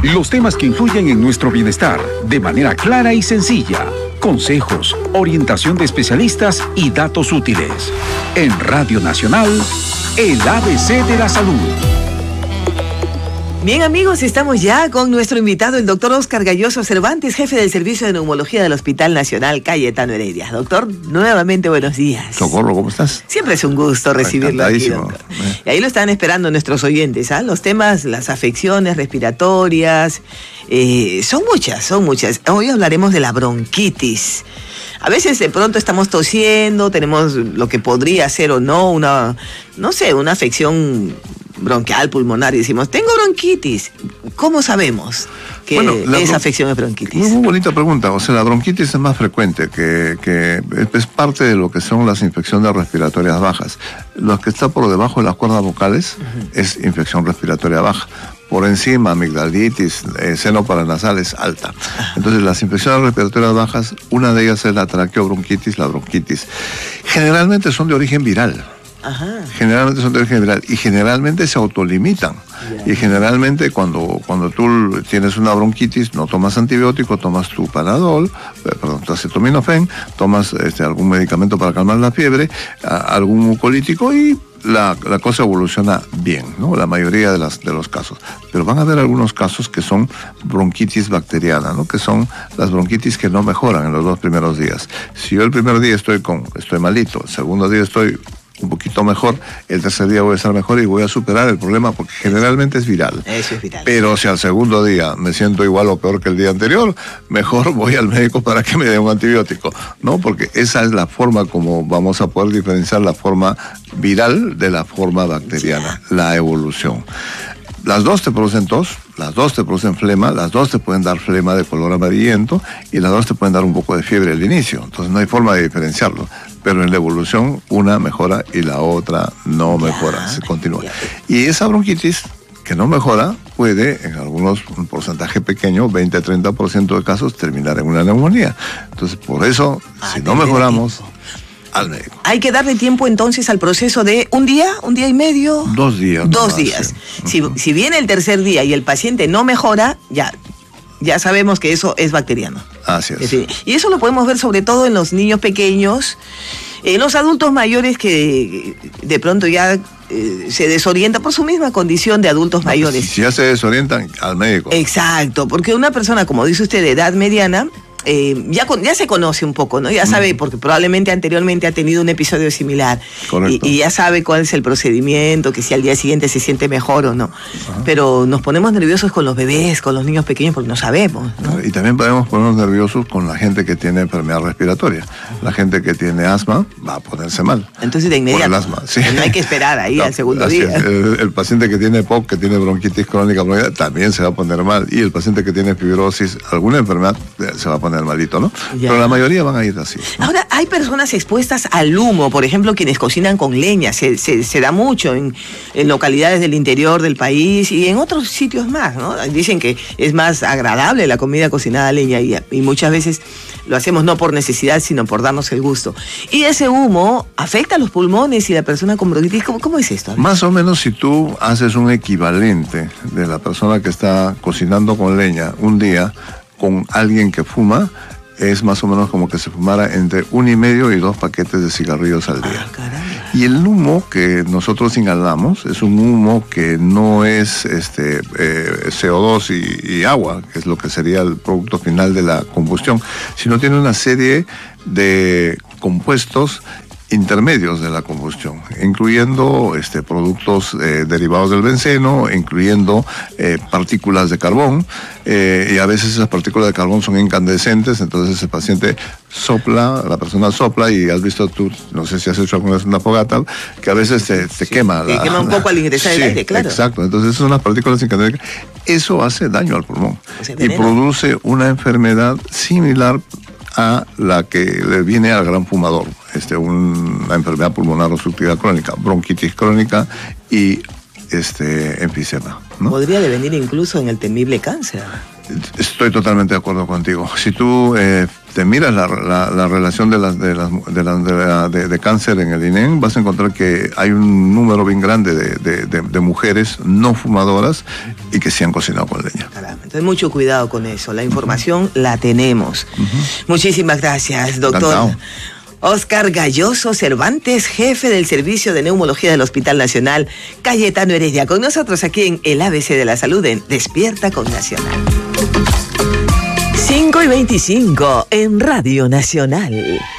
Los temas que influyen en nuestro bienestar de manera clara y sencilla. Consejos, orientación de especialistas y datos útiles. En Radio Nacional, el ABC de la Salud. Bien, amigos, estamos ya con nuestro invitado, el doctor Óscar Galloso Cervantes, jefe del Servicio de Neumología del Hospital Nacional Cayetano Heredia. Doctor, nuevamente buenos días. Socorro, ¿cómo estás? Siempre es un gusto recibirlo aquí, doctor. Y ahí lo están esperando nuestros oyentes, ¿ah? Los temas, las afecciones respiratorias, son muchas. Hoy hablaremos de la bronquitis. A veces de pronto estamos tosiendo, tenemos lo que podría ser o no una afección bronquial, pulmonar, y decimos, tengo bronquitis. ¿Cómo sabemos que esa afección es bronquitis? Muy bonita pregunta. O sea, la bronquitis es más frecuente, que es parte de lo que son las infecciones respiratorias bajas. Lo que está por debajo de las cuerdas vocales es infección respiratoria baja. Por encima, amigdalitis, seno paranasal es alta. Entonces, las infecciones respiratorias bajas, una de ellas es la traqueobronquitis, la bronquitis. Generalmente son de origen viral. Generalmente son de origen viral y generalmente se autolimitan. Y generalmente cuando tú tienes una bronquitis, no tomas antibiótico, tomas tu Panadol, tu acetaminofén, tomas algún medicamento para calmar la fiebre, algún mucolítico y la cosa evoluciona bien, ¿no? La mayoría de los casos. Pero van a haber algunos casos que son bronquitis bacteriana, ¿no? Que son las bronquitis que no mejoran en los 2 primeros días. Si yo el primer día estoy malito, el segundo día estoy un poquito mejor, el tercer día voy a estar mejor y voy a superar el problema porque generalmente es viral. Eso es viral. Pero si al segundo día me siento igual o peor que el día anterior, mejor voy al médico para que me dé un antibiótico, ¿no? Porque esa es la forma como vamos a poder diferenciar la forma viral de la forma bacteriana, la evolución. Las dos te producen tos, las dos te producen flema, las dos te pueden dar flema de color amarillento y las dos te pueden dar un poco de fiebre al inicio. Entonces no hay forma de diferenciarlo. Pero en la evolución una mejora y la otra no mejora, se continúa. Y esa bronquitis que no mejora puede, en un porcentaje pequeño, 20-30% de casos, terminar en una neumonía. Entonces por eso, si no mejoramos, al médico. Hay que darle tiempo entonces al proceso de un día y medio. 2 días. 2 días. Si viene el tercer día y el paciente no mejora, ya sabemos que eso es bacteriano. Así es. Y eso lo podemos ver sobre todo en los niños pequeños, en los adultos mayores que de pronto ya se desorientan por su misma condición de adultos mayores. Si ya se desorientan, al médico. Exacto, porque una persona, como dice usted, de edad mediana, ya se conoce un poco, ¿no? Ya sabe, porque probablemente anteriormente ha tenido un episodio similar. Correcto. Y ya sabe cuál es el procedimiento, que si al día siguiente se siente mejor o no. Pero nos ponemos nerviosos con los bebés, con los niños pequeños, porque no sabemos, ¿no? Y también podemos ponernos nerviosos con la gente que tiene enfermedad respiratoria. La gente que tiene asma va a ponerse mal. Entonces de inmediato. Por el asma, sí. No hay que esperar ahí al segundo día. El paciente que tiene POC, que tiene bronquitis crónica, también se va a poner mal. Y el paciente que tiene fibrosis, alguna enfermedad, se va a poner malito, ¿no? Ya. Pero la mayoría van a ir así, ¿no? Ahora, hay personas expuestas al humo, por ejemplo, quienes cocinan con leña, se da mucho en localidades del interior del país y en otros sitios más, ¿no? Dicen que es más agradable la comida cocinada a leña y muchas veces lo hacemos no por necesidad, sino por darnos el gusto. Y ese humo afecta a los pulmones y la persona con bronquitis, ¿cómo es esto? Más o menos si tú haces un equivalente de la persona que está cocinando con leña un día con alguien que fuma, es más o menos como que se fumara entre 1,5 y 2 paquetes de cigarrillos al día. Y el humo que nosotros inhalamos es un humo que no es CO2 y agua, que es lo que sería el producto final de la combustión, sino tiene una serie de compuestos intermedios de la combustión, incluyendo productos derivados del benceno, incluyendo partículas de carbón, y a veces esas partículas de carbón son incandescentes, entonces el paciente la persona sopla y has visto tú, no sé si has hecho alguna vez una fogata, que a veces te quema. Te quema un poco al ingresar el aire, claro. Exacto, entonces son unas partículas incandescentes. Eso hace daño al pulmón y produce una enfermedad similar a la que le viene al gran fumador, una enfermedad pulmonar obstructiva crónica, bronquitis crónica y enfisema, ¿no? Podría devenir incluso en el temible cáncer. Estoy totalmente de acuerdo contigo. Si tú te miras la relación de cáncer en el INEM, vas a encontrar que hay un número bien grande de mujeres no fumadoras y que sí han cocinado con leña. Caramba, entonces mucho cuidado con eso. La información la tenemos. Muchísimas gracias, doctor. Encantado. Oscar Galloso Cervantes, jefe del Servicio de Neumología del Hospital Nacional Cayetano Heredia, con nosotros aquí en el ABC de la Salud en Despierta con Nacional. 5:25 en Radio Nacional.